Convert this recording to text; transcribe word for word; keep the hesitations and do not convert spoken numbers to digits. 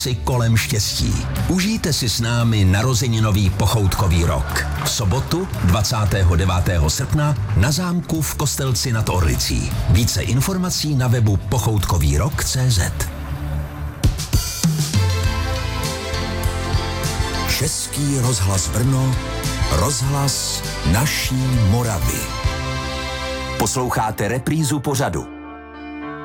si kolem štěstí. Užijte si s námi narozeninový pochoutkový rok. V sobotu dvacátého devátého srpna na zámku v Kostelci nad Orlicí. Více informací na webu pochoutkovýrok tečka cé zet. Český rozhlas Brno, rozhlas naší Moravy. Posloucháte reprízu pořadu.